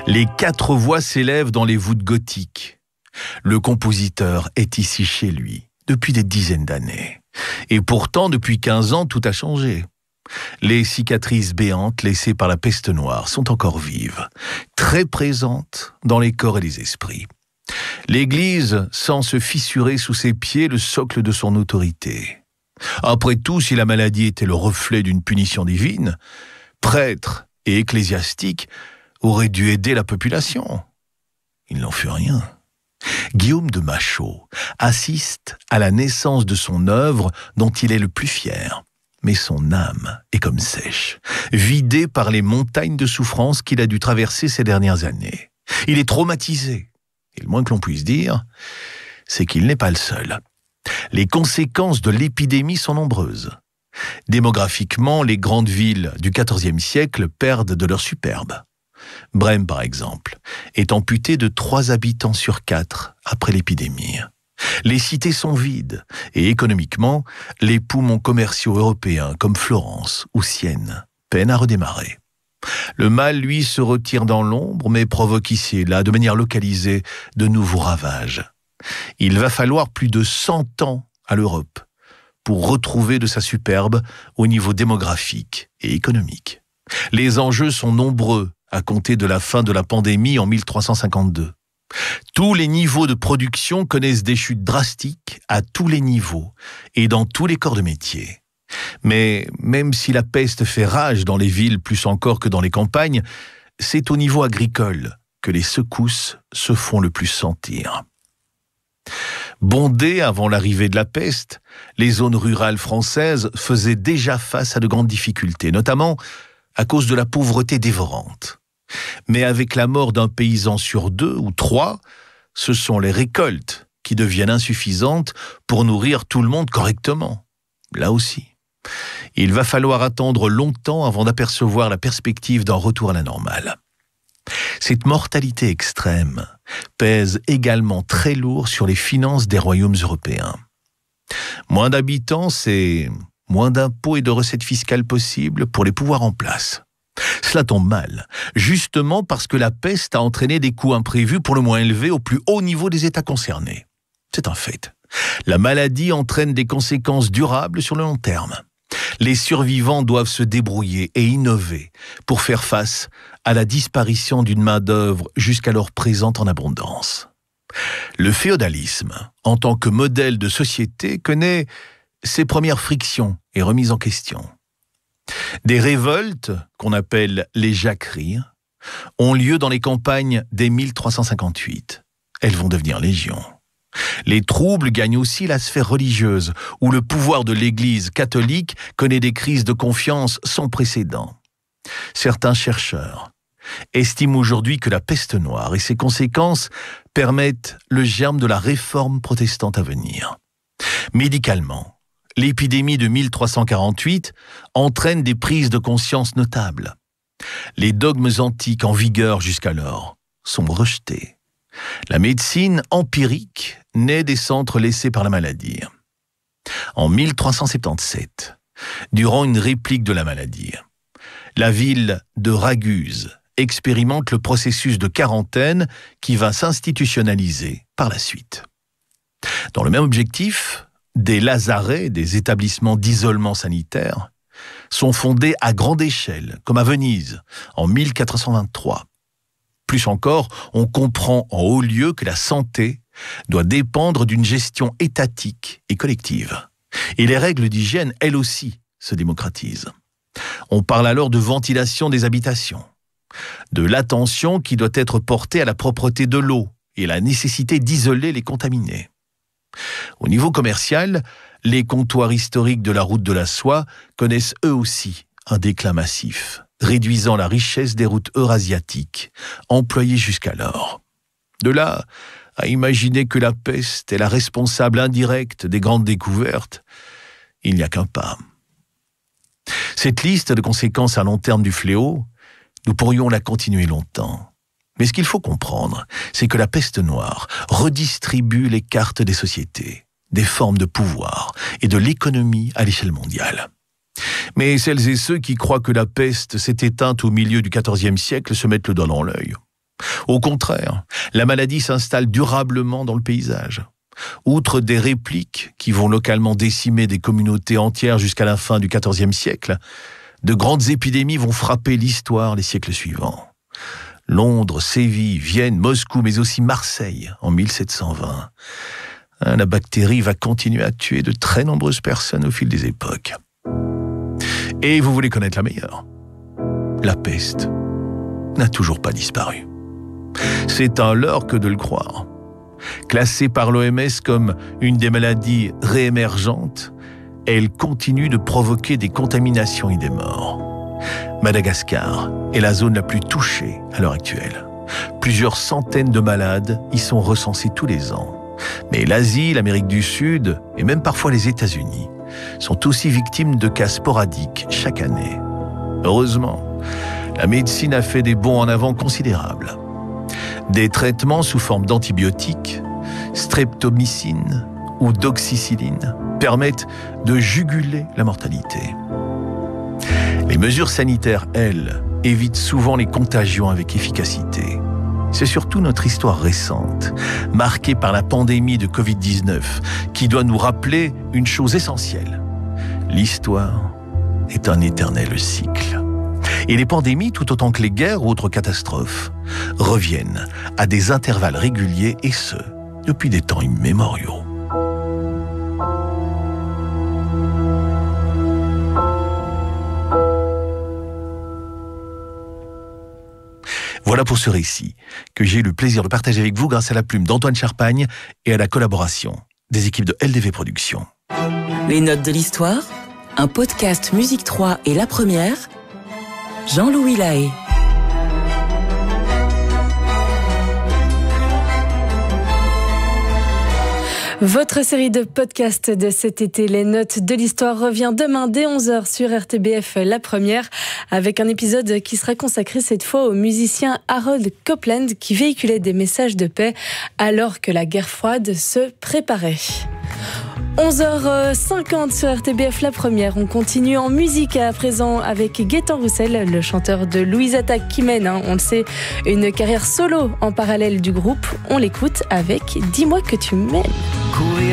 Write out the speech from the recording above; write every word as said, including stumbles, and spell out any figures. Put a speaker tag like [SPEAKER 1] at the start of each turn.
[SPEAKER 1] Les quatre voix s'élèvent dans les voûtes gothiques. Le compositeur est ici chez lui depuis des dizaines d'années. Et pourtant, depuis quinze ans, tout a changé. Les cicatrices béantes laissées par la peste noire sont encore vives, très présentes dans les corps et les esprits. L'Église sent se fissurer sous ses pieds le socle de son autorité. Après tout, si la maladie était le reflet d'une punition divine, prêtres et ecclésiastiques auraient dû aider la population. Il n'en fut rien. Guillaume de Machaut assiste à la naissance de son œuvre dont il est le plus fier. Mais son âme est comme sèche, vidée par les montagnes de souffrance qu'il a dû traverser ces dernières années. Il est traumatisé. Et le moins que l'on puisse dire, c'est qu'il n'est pas le seul. Les conséquences de l'épidémie sont nombreuses. Démographiquement, les grandes villes du quatorzième siècle perdent de leur superbe. Brême, par exemple, est amputée de trois habitants sur quatre après l'épidémie. Les cités sont vides et économiquement, les poumons commerciaux européens comme Florence ou Sienne peinent à redémarrer. Le mal, lui, se retire dans l'ombre mais provoque ici et là, de manière localisée, de nouveaux ravages. Il va falloir plus de cent ans à l'Europe pour retrouver de sa superbe au niveau démographique et économique. Les enjeux sont nombreux à compter de la fin de la pandémie en mille trois cent cinquante-deux. Tous les niveaux de production connaissent des chutes drastiques à tous les niveaux et dans tous les corps de métier. Mais même si la peste fait rage dans les villes plus encore que dans les campagnes, c'est au niveau agricole que les secousses se font le plus sentir. Bondées avant l'arrivée de la peste, les zones rurales françaises faisaient déjà face à de grandes difficultés, notamment à cause de la pauvreté dévorante. Mais avec la mort d'un paysan sur deux ou trois, ce sont les récoltes qui deviennent insuffisantes pour nourrir tout le monde correctement. Là aussi, il va falloir attendre longtemps avant d'apercevoir la perspective d'un retour à la normale. Cette mortalité extrême pèse également très lourd sur les finances des royaumes européens. Moins d'habitants, c'est moins d'impôts et de recettes fiscales possibles pour les pouvoirs en place. Cela tombe mal, justement parce que la peste a entraîné des coûts imprévus pour le moins élevés au plus haut niveau des États concernés. C'est un fait. La maladie entraîne des conséquences durables sur le long terme. Les survivants doivent se débrouiller et innover pour faire face à la disparition d'une main-d'œuvre jusqu'alors présente en abondance. Le féodalisme, en tant que modèle de société, connaît ses premières frictions et remises en question. Des révoltes, qu'on appelle les jacqueries, ont lieu dans les campagnes dès mille trois cent cinquante-huit. Elles vont devenir légion. Les troubles gagnent aussi la sphère religieuse, où le pouvoir de l'Église catholique connaît des crises de confiance sans précédent. Certains chercheurs estiment aujourd'hui que la peste noire et ses conséquences permettent le germe de la réforme protestante à venir. Médicalement, l'épidémie de mille trois cent quarante-huit entraîne des prises de conscience notables. Les dogmes antiques en vigueur jusqu'alors sont rejetés. La médecine empirique naît des centres laissés par la maladie. En mille trois cent soixante-dix-sept, durant une réplique de la maladie, la ville de Raguse expérimente le processus de quarantaine qui va s'institutionnaliser par la suite. Dans le même objectif, des lazarets, des établissements d'isolement sanitaire, sont fondés à grande échelle, comme à Venise, en mille quatre cent vingt-trois. Plus encore, on comprend en haut lieu que la santé doit dépendre d'une gestion étatique et collective. Et les règles d'hygiène, elles aussi, se démocratisent. On parle alors de ventilation des habitations, de l'attention qui doit être portée à la propreté de l'eau et la nécessité d'isoler les contaminés. Au niveau commercial, les comptoirs historiques de la route de la soie connaissent eux aussi un déclin massif, réduisant la richesse des routes eurasiatiques, employées jusqu'alors. De là à imaginer que la peste est la responsable indirecte des grandes découvertes, il n'y a qu'un pas. Cette liste de conséquences à long terme du fléau, nous pourrions la continuer longtemps. Mais ce qu'il faut comprendre, c'est que la peste noire redistribue les cartes des sociétés, des formes de pouvoir et de l'économie à l'échelle mondiale. Mais celles et ceux qui croient que la peste s'est éteinte au milieu du quatorzième siècle se mettent le doigt dans l'œil. Au contraire, la maladie s'installe durablement dans le paysage. Outre des répliques qui vont localement décimer des communautés entières jusqu'à la fin du quatorzième siècle, de grandes épidémies vont frapper l'histoire les siècles suivants. Londres, Séville, Vienne, Moscou, mais aussi Marseille en mille sept cent vingt. La bactérie va continuer à tuer de très nombreuses personnes au fil des époques. Et vous voulez connaître la meilleure? La peste n'a toujours pas disparu. C'est un leurre que de le croire. Classée par l'O M S comme une des maladies réémergentes, elle continue de provoquer des contaminations et des morts. Madagascar est la zone la plus touchée à l'heure actuelle. Plusieurs centaines de malades y sont recensés tous les ans. Mais l'Asie, l'Amérique du Sud et même parfois les États-Unis sont aussi victimes de cas sporadiques chaque année. Heureusement, la médecine a fait des bonds en avant considérables. Des traitements sous forme d'antibiotiques, streptomycine ou doxycycline permettent de juguler la mortalité. Les mesures sanitaires, elles, évitent souvent les contagions avec efficacité. C'est surtout notre histoire récente, marquée par la pandémie de covid dix-neuf, qui doit nous rappeler une chose essentielle. L'histoire est un éternel cycle. Et les pandémies, tout autant que les guerres ou autres catastrophes, reviennent à des intervalles réguliers, et ce, depuis des temps immémoriaux. Voilà pour ce récit que j'ai eu le plaisir de partager avec vous grâce à la plume d'Antoine Charpagne et à la collaboration des équipes de L D V Productions.
[SPEAKER 2] Les notes de l'histoire, un podcast Musique trois et La Première, Jean-Louis Lahaye.
[SPEAKER 3] Votre série de podcasts de cet été, Les Notes de l'Histoire, revient demain dès onze heures sur R T B F La Première, avec un épisode qui sera consacré cette fois au musicien Harold Copeland qui véhiculait des messages de paix alors que la guerre froide se préparait. onze heures cinquante sur R T B F La Première. On continue en musique à présent avec Gaëtan Roussel, le chanteur de Louise Attaque qui mène, hein, on le sait, une carrière solo en parallèle du groupe. On l'écoute avec Dis-moi que tu m'aimes.